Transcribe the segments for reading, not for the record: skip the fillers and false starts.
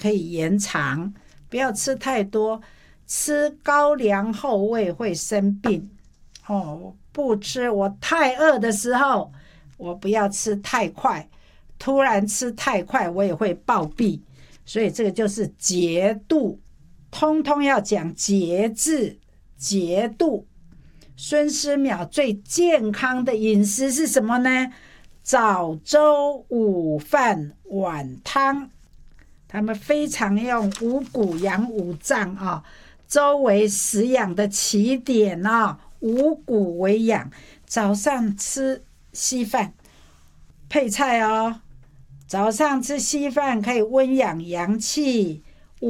可以延长，不要吃太多，吃高粱后味会生病不吃，我太饿的时候我不要吃太快，突然吃太快我也会暴毙，所以这个就是节度，通通要讲节制节度。孙思邈最健康的饮食是什么呢？早粥午饭晚汤，他们非常用五谷养五脏粥为食养的起点五谷为养。早上吃稀饭配菜早上吃稀饭可以温养阳气，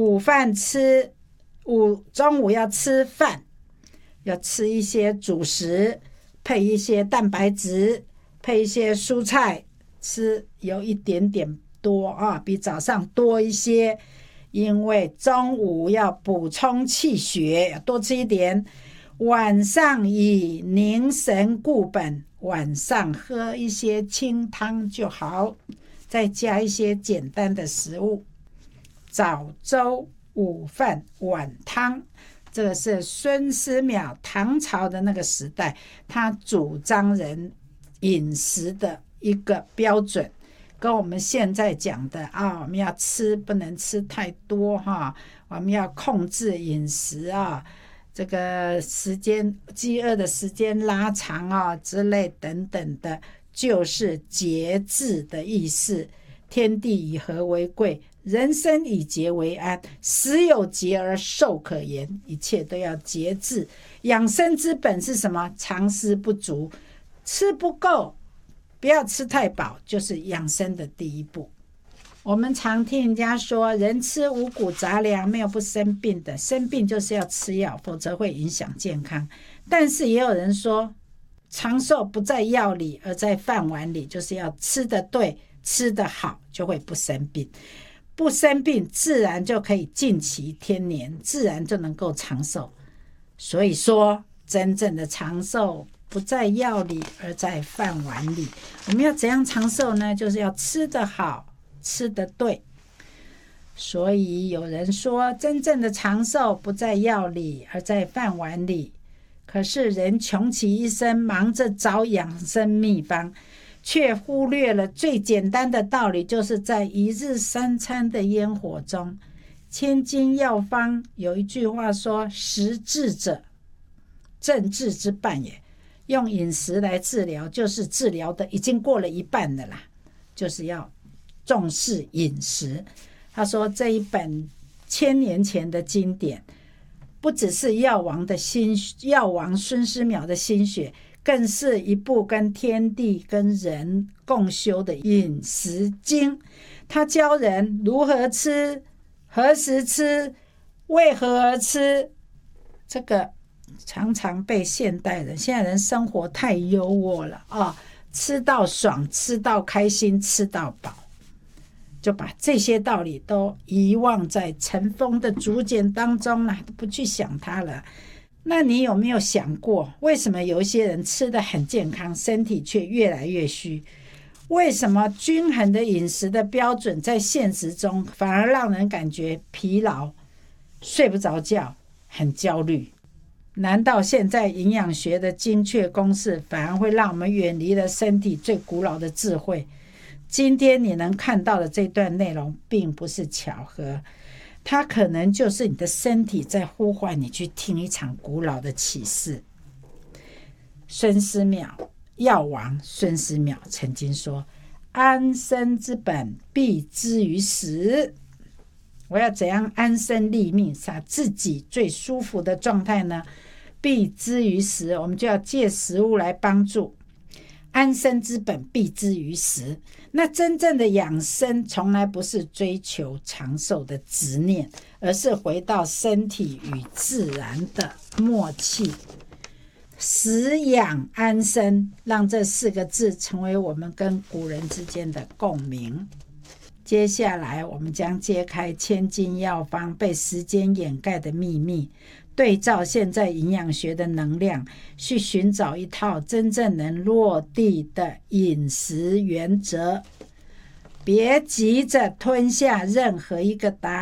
中午要吃饭，要吃一些主食，配一些蛋白质，配一些蔬菜，吃有一点点多比早上多一些，因为中午要补充气血，要多吃一点。晚上以凝神固本，晚上喝一些清汤就好，再加一些简单的食物。早粥午饭晚汤，这个是孙思邈唐朝的那个时代他主张人饮食的一个标准，跟我们现在讲的我们要吃不能吃太多我们要控制饮食这个时间饥饿的时间拉长之类等等的，就是节制的意思。天地以和为贵，人生以节为安，食有节而寿可言，一切都要节制。养生之本是什么？常思不足，吃不够，不要吃太饱，就是养生的第一步。我们常听人家说，人吃五谷杂粮没有不生病的，生病就是要吃药，否则会影响健康。但是也有人说，长寿不在药里，而在饭碗里，就是要吃得对，吃得好，就会不生病。不生病，自然就可以尽其天年，自然就能够长寿。所以说，真正的长寿不在药里，而在饭碗里。我们要怎样长寿呢？就是要吃得好，吃得对。所以有人说，真正的长寿不在药里，而在饭碗里。可是人穷其一生，忙着找养生秘方，却忽略了最简单的道理，就是在一日三餐的烟火中。千金药方有一句话说，食治者政治之半也。用饮食来治疗，就是治疗的已经过了一半了啦，就是要重视饮食。他说这一本1000年前的经典，不只是药王孙思邈的心血，更是一部跟天地跟人共修的饮食经。他教人如何吃，何时吃，为何而吃。这个常常被现在人生活太优渥了吃到爽，吃到开心，吃到饱，就把这些道理都遗忘在尘封的竹简当中了，不去想它了。那你有没有想过，为什么有一些人吃得很健康，身体却越来越虚？为什么均衡的饮食的标准在现实中反而让人感觉疲劳，睡不着觉，很焦虑？难道现在营养学的精确公式反而会让我们远离了身体最古老的智慧？今天你能看到的这段内容并不是巧合，它可能就是你的身体在呼唤你去听一场古老的启示。孙思邈，药王孙思邈曾经说，安身之本必之于食。我要怎样安身立命，使自己最舒服的状态呢？必之于食，我们就要借食物来帮助。安身之本必之于食。那真正的养生从来不是追求长寿的执念，而是回到身体与自然的默契。食养安身，让这4个字成为我们跟古人之间的共鸣。接下来我们将揭开千金药方被时间掩盖的秘密，对照现在营养学的能量，去寻找一套真正能落地的饮食原则。别急着吞下任何一个答案。